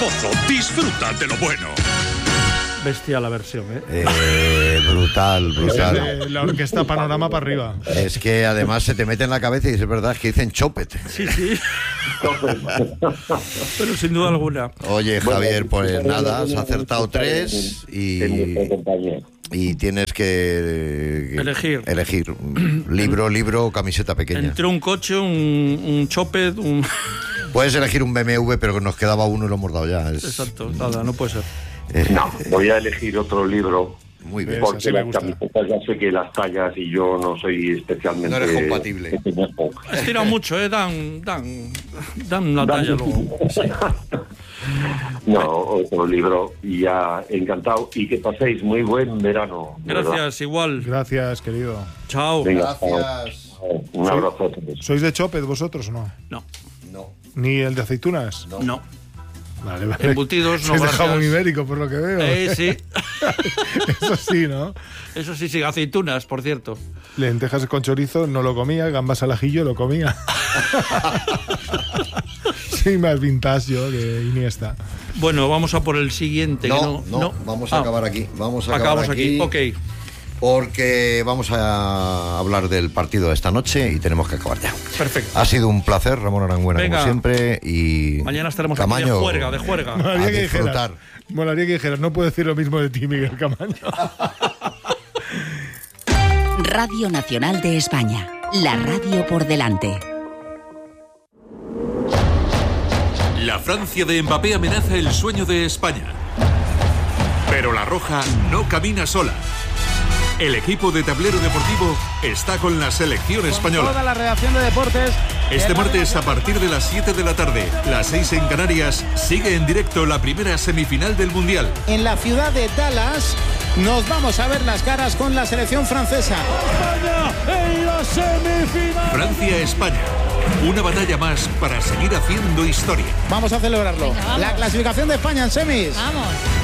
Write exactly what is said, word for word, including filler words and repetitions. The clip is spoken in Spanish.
Pozo, disfruta de lo bueno. Bestia la versión, ¿eh? eh brutal, brutal. Eh, la orquesta Panorama para arriba. Es que además se te mete en la cabeza y es verdad que dicen chopet. Sí, sí. Pero sin duda alguna. Oye, Javier, pues nada, has acertado tres y, y tienes que elegir. Elegir libro, libro o camiseta pequeña. Entre un coche, un, un chopet, un... Puedes elegir un B M W, pero que nos quedaba uno y lo hemos dado ya. Es... Exacto, nada, no puede ser. Eh, no, voy a elegir otro libro. Muy bien. Porque sí me las gusta. camisetas ya sé que las tallas y yo no soy especialmente... No eres compatible. Estira mucho, ¿eh? Dan, dan, dan una talla luego. Sí. No, otro libro y ya encantado. Y que paséis muy buen verano. Gracias, ¿verdad? igual. Gracias, querido. Chao. Venga, Gracias. chao. Un abrazo a todos. ¿Sois de Chopet vosotros o no? No, No. ¿Ni el de aceitunas? No. no. Vale, vale. Embutidos, no Sois de gracias. jamón ibérico, por lo que veo. Eh, sí. Eso sí, ¿no? Eso sí, sí, aceitunas, por cierto. Lentejas con chorizo no lo comía, gambas al ajillo lo comía. Sí, más vintage yo que Iniesta. Bueno, vamos a por el siguiente. No, que no, no, no. vamos a Ah, acabar aquí. Vamos a Acabamos acabar aquí. aquí. Ok. Porque vamos a hablar del partido de esta noche y tenemos que acabar ya. Perfecto. Ha sido un placer, Ramón Aranguena, Venga. como siempre. Y Mañana estaremos Camaño, aquí de juerga, de juerga. a Molaría que disfrutar. dijeras, molaría que dijeras, no puedo decir lo mismo de ti, Miguel Camaño. Radio Nacional de España. La radio por delante. La Francia de Mbappé amenaza el sueño de España. Pero la Roja no camina sola. El equipo de Tablero Deportivo está con la selección española. Toda la redacción de deportes. Este martes a partir de las siete de la tarde, las seis en Canarias, sigue en directo la primera semifinal del Mundial. En la ciudad de Dallas nos vamos a ver las caras con la selección francesa. España en la semifinal. Francia-España. Una batalla más para seguir haciendo historia. Vamos a celebrarlo. Venga, vamos. La clasificación de España en semis. Vamos.